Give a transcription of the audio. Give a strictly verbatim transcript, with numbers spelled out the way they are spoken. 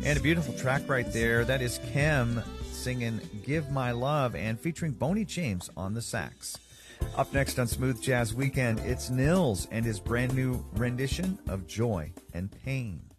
And a beautiful track right there. That is Kim singing Give My Love and featuring Boney James on the sax. Up next on Smooth Jazz Weekend, it's Nils and his brand new rendition of Joy and Pain.